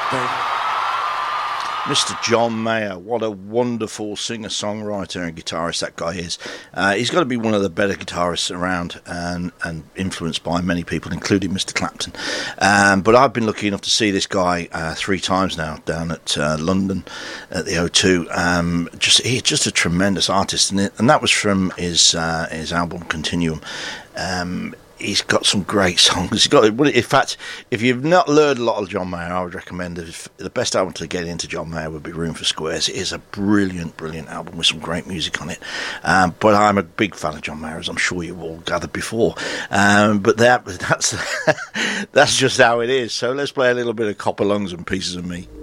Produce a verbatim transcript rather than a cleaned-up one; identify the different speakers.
Speaker 1: Mister John Mayer, what a wonderful singer-songwriter and guitarist that guy is. Uh, he's got to be one of the better guitarists around, and, and influenced by many people, including Mister Clapton. Um, but I've been lucky enough to see this guy uh, three times now down at uh, London at the O two. Um, just he's just a tremendous artist, and, it, and that was from his uh, his album Continuum. Um, He's got some great songs. He's got, in fact, if you've not learned a lot of John Mayer, I would recommend it. If, the best album to get into John Mayer would be Room for Squares. It is a brilliant, brilliant album with some great music on it. Um, but I'm a big fan of John Mayer, as I'm sure you've all gathered before. Um, but that, that's that's just how it is. So let's play a little bit of Copper Lungs and Pieces of Me.